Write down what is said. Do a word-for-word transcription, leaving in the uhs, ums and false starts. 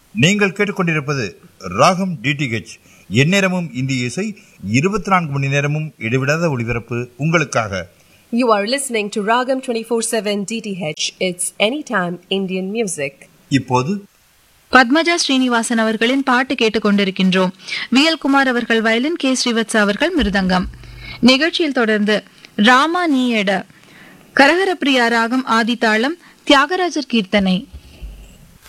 நீங்கள் கேட்டுக்கொண்டிருப்பது ராகம் டிடிஹெச், எந்நேரமும் இந்திய இசை, இருபத்தி நான்கு மணி நேரமும் இடைவிடாத ஒளிபரப்பு உங்களுக்காக. You are listening to Ragam twenty-four seven D T H. It's anytime Indian music. இப்போது பத்மஜா ஸ்ரீனிவாசன் அவர்களின் பாட்டு கேட்டுக்கொண்டிருக்கின்றோம். வி எல் குமார் அவர்கள் வயலின், கே ஸ்ரீவத்சா அவர்கள் மிருதங்கம். நிகழ்ச்சியில் தொடர்ந்து ராமா நீயட, கரகரப்பிரியா ராகம் ஆதிதாளம், தியாகராஜர் கீர்த்தனை.